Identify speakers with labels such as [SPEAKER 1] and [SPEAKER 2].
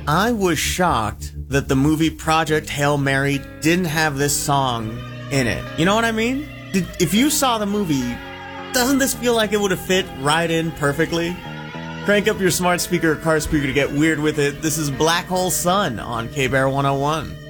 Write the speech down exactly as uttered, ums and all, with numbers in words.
[SPEAKER 1] I was shocked that the movie Project Hail Mary didn't have this song in it. You know what I mean? Did, if you saw the movie, doesn't this feel like it would have fit right in perfectly? Crank up your smart speaker or car speaker to get weird with it. This is Black Hole Sun on K-Bear one oh one.